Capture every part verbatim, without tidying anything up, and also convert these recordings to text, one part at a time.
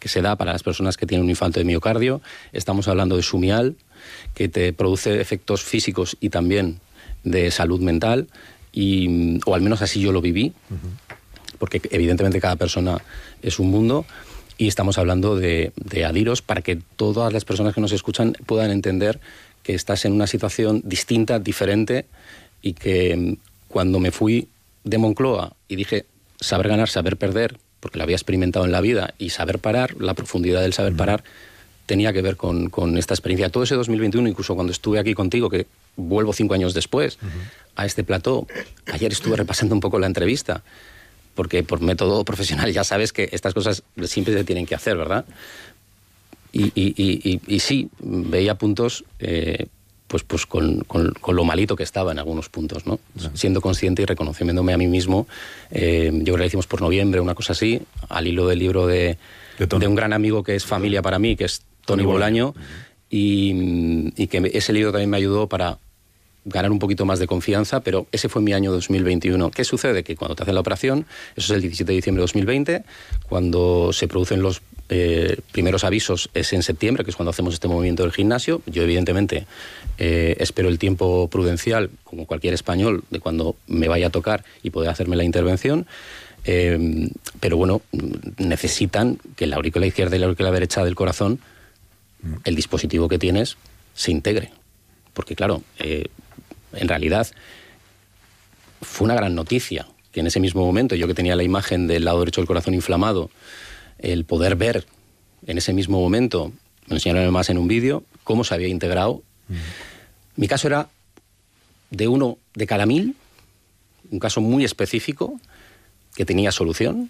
que se da para las personas que tienen un infarto de miocardio. Estamos hablando de Sumial, que te produce efectos físicos y también de salud mental, y, o al menos así yo lo viví, uh-huh. porque evidentemente cada persona es un mundo, y estamos hablando de, de Adiros para que todas las personas que nos escuchan puedan entender que estás en una situación distinta, diferente, y que cuando me fui de Moncloa y dije saber ganar, saber perder, porque lo había experimentado en la vida, y saber parar, la profundidad del saber uh-huh. parar, tenía que ver con, con esta experiencia. Todo ese dos mil veintiuno, incluso cuando estuve aquí contigo, que vuelvo cinco años después, uh-huh. a este plató, ayer estuve repasando un poco la entrevista, porque por método profesional ya sabes que estas cosas siempre se tienen que hacer, ¿verdad? Y, y, y, y, y sí, veía puntos eh, pues, pues con, con, con lo malito que estaba en algunos puntos, ¿no? Uh-huh. Siendo consciente y reconociéndome a mí mismo. Eh, yo creo que lo hicimos por noviembre, una cosa así, al hilo del libro de, de, de un gran amigo que es familia para mí, que es Toni Bolaño, uh-huh. y, y que ese libro también me ayudó para ganar un poquito más de confianza, pero ese fue mi año dos mil veintiuno. ¿Qué sucede? Que cuando te hacen la operación, eso es el diecisiete de diciembre de dos mil veinte, cuando se producen los eh, primeros avisos es en septiembre, que es cuando hacemos este movimiento del gimnasio. Yo evidentemente eh, espero el tiempo prudencial, como cualquier español, de cuando me vaya a tocar y poder hacerme la intervención. Eh, pero bueno, necesitan que la aurícula izquierda y la aurícula derecha del corazón, el dispositivo que tienes, se integre. Porque claro, eh, en realidad fue una gran noticia que en ese mismo momento, yo que tenía la imagen del lado derecho del corazón inflamado, el poder ver en ese mismo momento, me enseñaron además en un vídeo, cómo se había integrado. Mm. Mi caso era de uno de cada mil, un caso muy específico que tenía solución,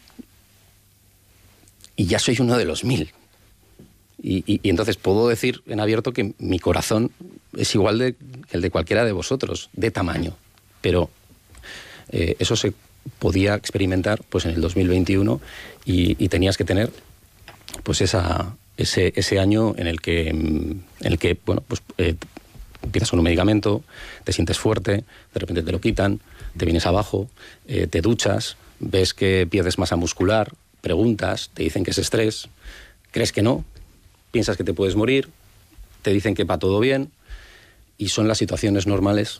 y ya soy uno de los mil. Y, y, y entonces puedo decir en abierto que mi corazón es igual de, que el de cualquiera de vosotros, de tamaño. Pero eh, eso se podía experimentar pues, en el dos mil veintiuno y, y tenías que tener pues, esa, ese, ese año en el que, en el que bueno, pues, eh, empiezas con un medicamento, te sientes fuerte, de repente te lo quitan, te vienes abajo, eh, te duchas, ves que pierdes masa muscular, preguntas, te dicen que es estrés, crees que no, piensas que te puedes morir, te dicen que va todo bien, y son las situaciones normales,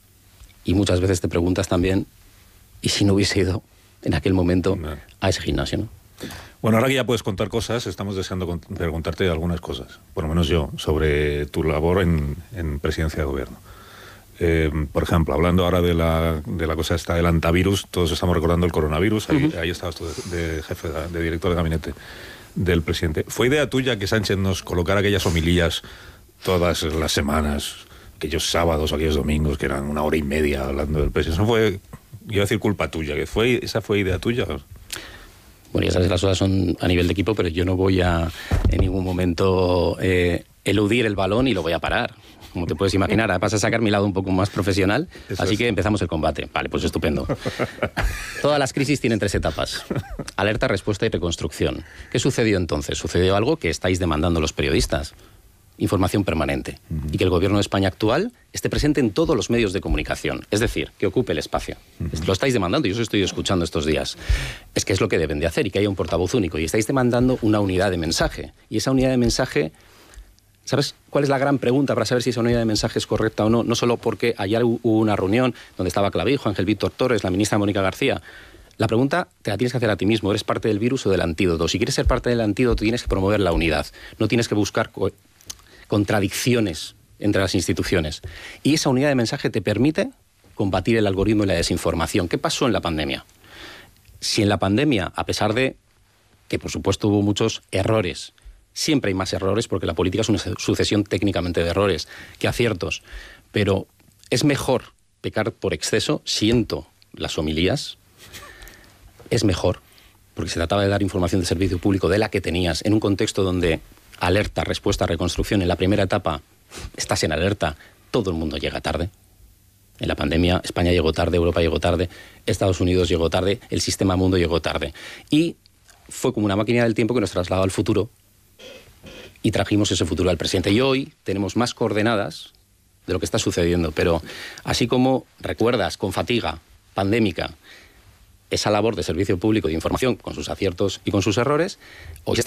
y muchas veces te preguntas también, ¿y si no hubiese ido en aquel momento no. a ese gimnasio, no? Bueno, ahora que ya puedes contar cosas, estamos deseando preguntarte algunas cosas, por lo menos yo, sobre tu labor en, en presidencia de gobierno. Eh, por ejemplo, hablando ahora de la, de la cosa esta del antivirus, todos estamos recordando el coronavirus, ahí, uh-huh. ahí estabas tú de, de jefe, de, de director de gabinete del presidente. ¿Fue idea tuya que Sánchez nos colocara aquellas homilías todas las semanas, aquellos sábados, aquellos domingos, que eran una hora y media hablando del presidente? Eso fue, iba a decir, culpa tuya, que fue, ¿esa fue idea tuya? Bueno, ya sabes, las cosas son a nivel de equipo, pero yo no voy a en ningún momento eh, eludir el balón y lo voy a parar. Como te puedes imaginar, vas a sacar mi lado un poco más profesional, Eso así es. que empezamos el combate. Vale, pues estupendo. Todas las crisis tienen tres etapas: alerta, respuesta y reconstrucción. ¿Qué sucedió entonces? Sucedió algo que estáis demandando los periodistas: información permanente. Uh-huh. Y que el gobierno de España actual esté presente en todos los medios de comunicación. Es decir, que ocupe el espacio. Uh-huh. Lo estáis demandando, yo os estoy escuchando estos días. Es que es lo que deben de hacer, y que haya un portavoz único. Y estáis demandando una unidad de mensaje. Y esa unidad de mensaje... ¿Sabes cuál es la gran pregunta para saber si esa unidad de mensaje es correcta o no? No solo porque ayer hubo una reunión donde estaba Clavijo, Ángel Víctor Torres, la ministra Mónica García. La pregunta te la tienes que hacer a ti mismo. ¿Eres parte del virus o del antídoto? Si quieres ser parte del antídoto, tienes que promover la unidad. No tienes que buscar co- contradicciones entre las instituciones. Y esa unidad de mensaje te permite combatir el algoritmo y la desinformación. ¿Qué pasó en la pandemia? Si en la pandemia, a pesar de que por supuesto hubo muchos errores, siempre hay más errores porque la política es una sucesión técnicamente de errores que aciertos, pero es mejor pecar por exceso, siento las homilías, es mejor, porque se trataba de dar información de servicio público de la que tenías, en un contexto donde alerta, respuesta, reconstrucción, en la primera etapa estás en alerta, todo el mundo llega tarde. En la pandemia España llegó tarde, Europa llegó tarde, Estados Unidos llegó tarde, el sistema mundo llegó tarde. Y fue como una máquina del tiempo que nos trasladó al futuro, y trajimos ese futuro al presente. Y hoy tenemos más coordenadas de lo que está sucediendo. Pero así como recuerdas con fatiga pandémica esa labor de servicio público de información con sus aciertos y con sus errores, hoy